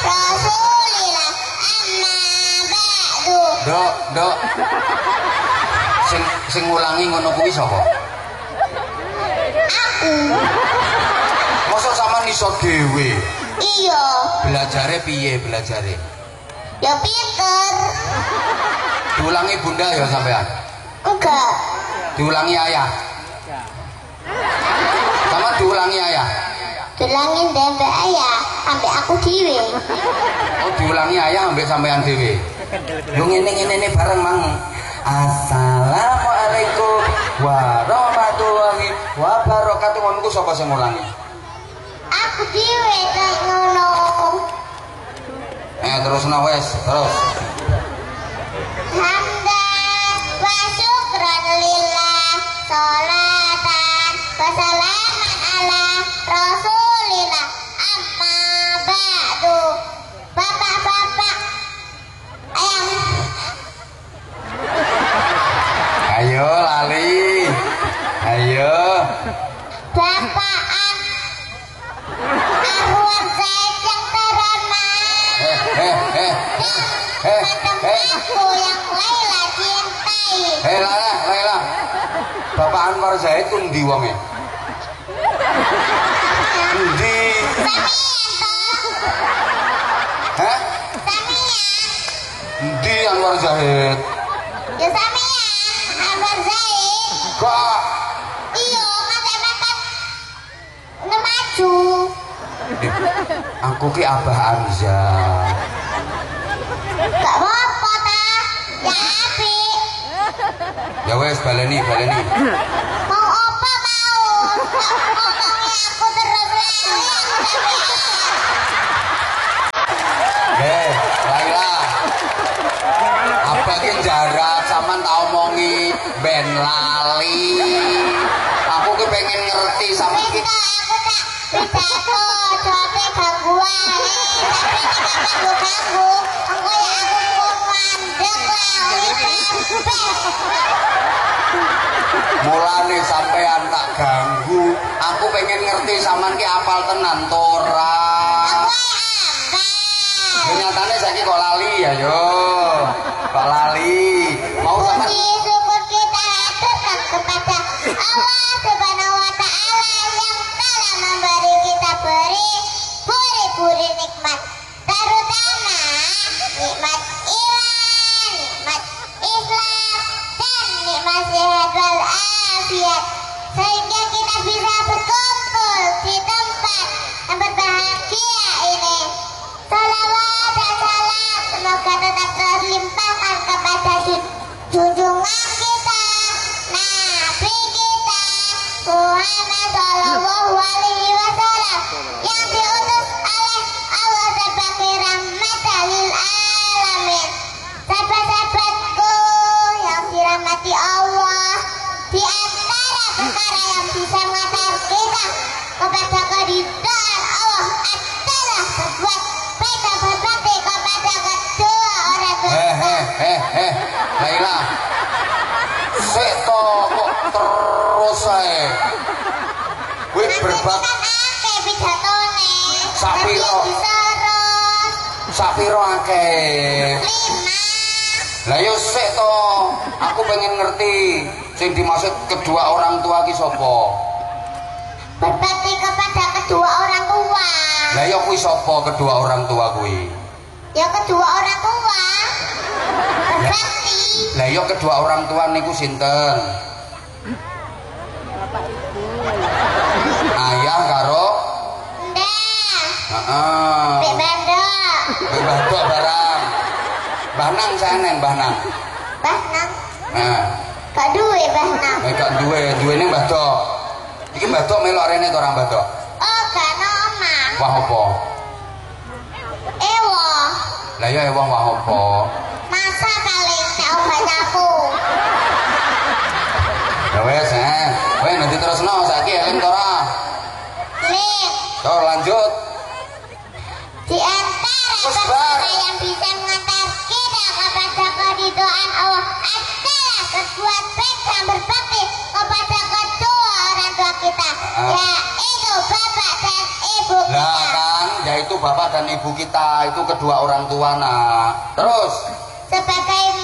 Rasulillah amma ba'du. Dok. Sing ngulangi ngono kuwi sapa? Aku. Mosok sampean iso dhewe? Iya. Belajare piye belajare? Ya pinter. Diulangi bunda ya sampean? Enggak. Diulangi ayah? Sama diulangi ayah? Dilangin dembek ayah sampai aku dhewe. Oh diulangi ayah ambek sampean dhewe. Yo ngene bareng mang. Assalamualaikum warahmatullahi wabarakatuh. Ngono sapa sing ngulangi? Aku dhewe kayak ngono. Terus wes, terus. Hamdan wa syukran lillah, sholatan wa salaman ala rasulillah amma ba'du. Bapak-bapak ayam. Ayo lali. Ayo. Bapaan arwah Zaid yang terhormat. Temanku yang Laila cintai. Laila. Bapak Anwar Zaid ku ndi wonge? Ndi? Samian toh. Hah? Samian. Ndi Anwar Zaid? Ya samian Anwar Zaid. Kok Iya, makan ngemaju. aku ki Abah Anza. Gak apa-apa ta. Ya apik. Ya wes baleni. Mau apa mau? Ngomongi aku terus Laila. Apa ki jarak sampean tak omongi ben lali. Aku ki pengen ngerti sama ki. aku tak pidato gangguan tapi ganggu engko ya aku mandek Mulane sampean tak ganggu. Aku pengen ngerti sampean ki apal tenan tora. Nyatane saiki kok lali ya yo. Kok lali. Mau sampean syukur kita haturkan kepada Allah Subhanahu wa taala yang telah memberi kita beri nikmat, terutama nikmat iman, nikmat Islam dan nikmat sehat wal afiat, sehingga kita bisa berkumpul di tempat yang berbahagia ini. Salawat dan salam semoga tetap terlimpahkan kepada junjungan kita, Nabi kita Muhammad Sallallahu Alaihi Wasallam, yang diutus oleh Allah sebagai rahmatan lil alamin. Sahabat-sahabatku yang dirahmati Allah, di antara perkara yang bisa mengantar kita kepada keridhaan Allah adalah berbuat baik dan berbakti kepada kedua orang tua. Laila. Sik to kok terus ae. Kuwi berbak akeh pidatone. Sapiro? Sapiro akeh? 5. Lah yo sik to. Aku pengen ngerti sing dimaksud kedua orang tua ki sapa? Berbakti kepada kedua orang tua. Lah yo kuwi sapa kedua orang tua kuwi? Ya kedua orang tua. Berbakti. Lah yo kedua orang tua niku sinten? Ayah karo Ndah. heeh. Bek bandok. Badok barang. Mbah Nang seneng Mbah Nang. Mbah Nang. Nah, Gak duwe Mbah Nang. gak duwene Mbah Dok. Iki Mbah Dok melok rene to ora Mbah Dok? Oh, gak ono omah. Wah apa? Ewo. Lah ya wah apa? Masa paling tak obat aku. Ya wes wes nanti terusno saiki eling to ora? Lin. Tur lanjut. Di antara perkara yang bisa mengantar kita kepada keridhaan Allah adalah berbuat baik dan berbakti kepada kedua orang tua kita, yaitu bapak dan ibu Lah kita. kan, yaitu bapak dan ibu kita, itu kedua orang tua nak. Terus sebagai